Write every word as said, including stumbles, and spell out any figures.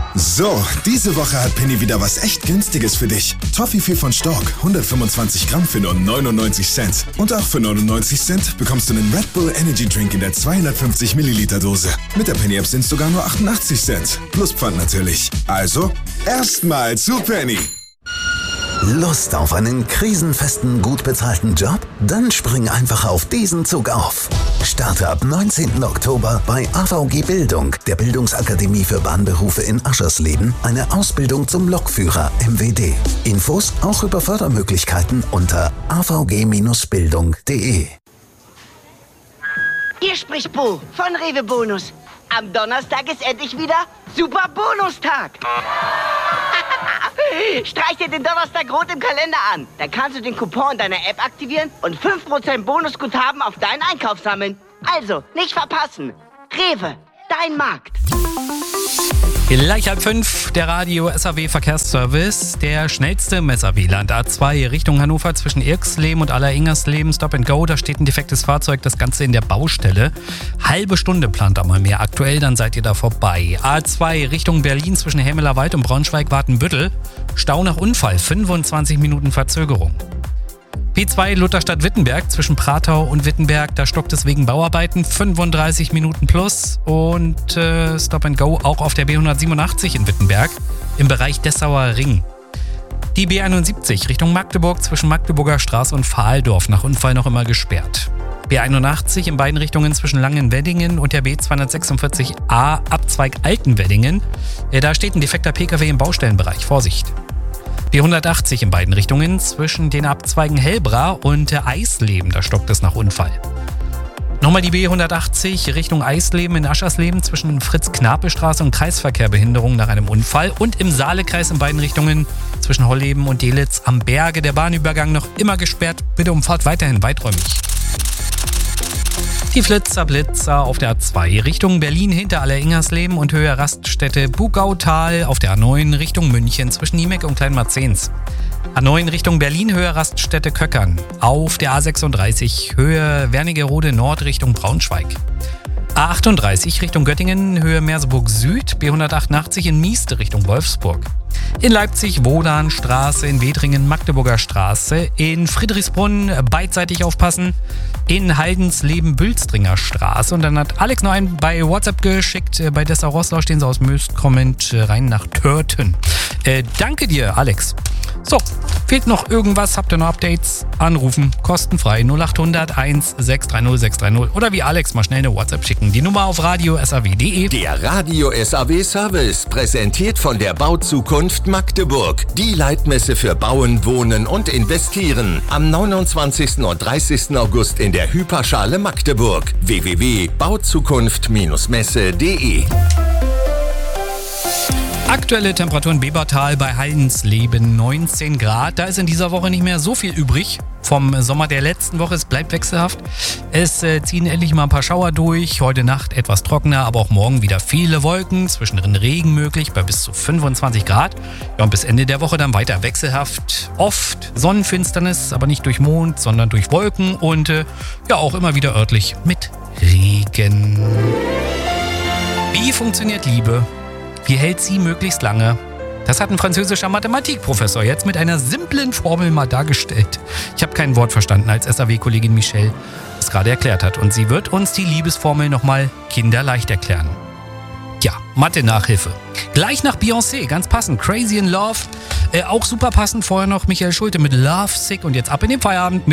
So, diese Woche hat Penny wieder was echt Günstiges für dich. Toffifee von Stork, hundertfünfundzwanzig Gramm für nur neunundneunzig Cent. Und auch für neunundneunzig Cent bekommst du einen Red Bull Energy Drink in der zweihundertfünfzig Milliliter Dose. Mit der Penny App sind es sogar nur achtundachtzig Cent. Plus Pfand natürlich. Also, erstmal zu Penny. Lust auf einen krisenfesten, gut bezahlten Job? Dann spring einfach auf diesen Zug auf. Starte ab neunzehnten Oktober bei A V G Bildung, der Bildungsakademie für Bahnberufe in Aschersleben, eine Ausbildung zum Lokführer M W D. Infos auch über Fördermöglichkeiten unter a v g Bindestrich bildung punkt de. Hier spricht Bo von Rewe Bonus. Am Donnerstag ist endlich wieder Super Bonustag. Streich dir den Donnerstag rot im Kalender an. Dann kannst du den Coupon deiner App aktivieren und fünf Prozent Bonusguthaben auf deinen Einkauf sammeln. Also, nicht verpassen. Rewe, dein Markt. Gleich halb fünf, der Radio S A W Verkehrsservice. Der schnellste im S A W-Land A zwei Richtung Hannover zwischen Irxleben und Aller-Ingersleben. Stop and Go, da steht ein defektes Fahrzeug, das Ganze in der Baustelle. Halbe Stunde plant da mal mehr aktuell, dann seid ihr da vorbei. A zwei Richtung Berlin zwischen Hämelerwald und Braunschweig-Watenbüttel. Stau nach Unfall, fünfundzwanzig Minuten Verzögerung. P zwei Lutherstadt-Wittenberg zwischen Pratau und Wittenberg, da stockt es wegen Bauarbeiten, fünfunddreißig Minuten plus. Und äh, Stop and Go auch auf der B hundertsiebenundachtzig in Wittenberg im Bereich Dessauer Ring. Die B einundsiebzig Richtung Magdeburg zwischen Magdeburger Straße und Pfahldorf, nach Unfall noch immer gesperrt. B einundachtzig in beiden Richtungen zwischen Langenweddingen und der B zweihundertsechsundvierzig A Abzweig Altenweddingen. Äh, da steht ein defekter Pkw im Baustellenbereich, Vorsicht. B hundertachtzig in beiden Richtungen zwischen den Abzweigen Hellbra und Eisleben, da stockt es nach Unfall. Nochmal die B hundertachtzig Richtung Eisleben in Aschersleben zwischen Fritz-Knape-Straße und Kreisverkehrbehinderung nach einem Unfall und im Saalekreis in beiden Richtungen zwischen Holleben und Delitz am Berge der Bahnübergang noch immer gesperrt. Bitte umfahrt weiterhin weiträumig. Die Flitzer Blitzer auf der A zwei Richtung Berlin hinter Aller-Ingersleben und Höhe Raststätte Bugautal auf der A neun Richtung München zwischen Niemek und Kleinmarzens. A neun Richtung Berlin Höhe Raststätte Köckern auf der A sechsunddreißig Höhe Wernigerode Nord Richtung Braunschweig. A achtunddreißig Richtung Göttingen Höhe Merseburg Süd, B hundertachtundachtzig in Mieste Richtung Wolfsburg. In Leipzig Wodanstraße, in Wedringen Magdeburger Straße, in Friedrichsbrunn beidseitig aufpassen, in Haldensleben Bülstringer Straße. Und dann hat Alex noch einen bei WhatsApp geschickt, bei Dessau-Rosslau stehen sie aus Möst, kommend rein nach Törten. Äh, danke dir, Alex. So, fehlt noch irgendwas? Habt ihr noch Updates? Anrufen, kostenfrei null achthundert eins sechs drei null sechs drei null oder wie Alex mal schnell eine WhatsApp schicken. Die Nummer auf radio s a w punkt de. Der Radio S A W Service, präsentiert von der Bauzukunft Magdeburg. Die Leitmesse für Bauen, Wohnen und Investieren. Am neunundzwanzigsten und dreißigsten August in der Hyperschale Magdeburg. w w w punkt bauzukunft messe punkt de. Aktuelle Temperaturen Bebertal bei Haldensleben neunzehn Grad. Da ist in dieser Woche nicht mehr so viel übrig vom Sommer der letzten Woche. Es bleibt wechselhaft. Es äh, ziehen endlich mal ein paar Schauer durch. Heute Nacht etwas trockener, aber auch morgen wieder viele Wolken. Zwischendrin Regen möglich bei bis zu fünfundzwanzig Grad. Ja, und bis Ende der Woche dann weiter wechselhaft. Oft Sonnenfinsternis, aber nicht durch Mond, sondern durch Wolken. Und äh, ja, auch immer wieder örtlich mit Regen. Wie funktioniert Liebe? Wie hält sie möglichst lange? Das hat ein französischer Mathematikprofessor jetzt mit einer simplen Formel mal dargestellt. Ich habe kein Wort verstanden, als S A W-Kollegin Michelle es gerade erklärt hat. Und sie wird uns die Liebesformel nochmal kinderleicht erklären. Ja, Mathe-Nachhilfe. Gleich nach Beyoncé, ganz passend. Crazy in Love. Äh, auch super passend. Vorher noch Michael Schulte mit Love Sick. Und jetzt ab in den Feierabend.